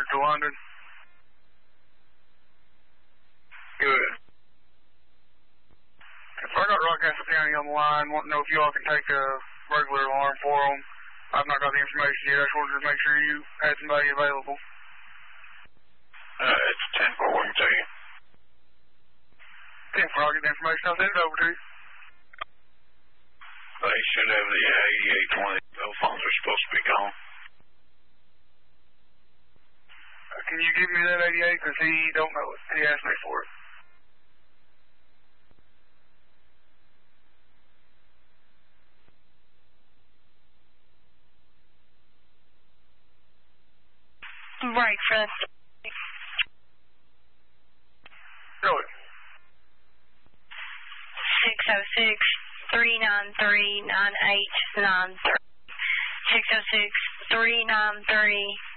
to London. Good. If I got Rockcastle County on the line, want to know if y'all can take a regular alarm for them. I've not got the information yet. I just wanted to make sure you had somebody available. It's 10-4, we can tell you. 10-4, I'll get the information. I'll send it over to you. They should have the 8820. Those phones are supposed to be gone. Can you give me that 88? Because he don't know it. He asked me for it. Right, Fred. Go ahead. 606-393-9893. 606-393-9893.